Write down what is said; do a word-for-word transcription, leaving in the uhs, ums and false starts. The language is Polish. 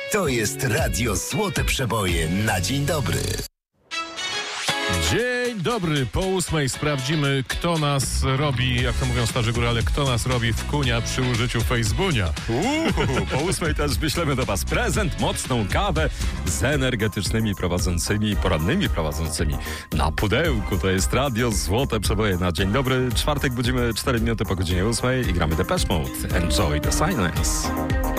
To jest Radio Złote Przeboje na dzień dobry. Dzień dobry, po ósmej sprawdzimy, kto nas robi, jak to mówią starzy górale, kto nas robi w kunia przy użyciu Facebooka. Uhu, po ósmej też wyślemy do was prezent, mocną kawę z energetycznymi prowadzącymi, porannymi prowadzącymi na pudełku. To jest Radio Złote Przeboje na dzień dobry. Czwartek budzimy cztery minuty po godzinie ósmej i gramy Depeche Mode. Enjoy the silence.